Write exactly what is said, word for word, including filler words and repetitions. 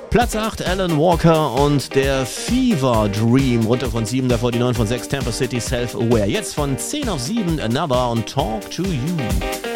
Platz acht, Alan Walker und der Fever Dream. Runter von sieben, davor die neun von sechs, Tampa City Self-Aware. Jetzt von zehn auf sieben, Another und Talk to You.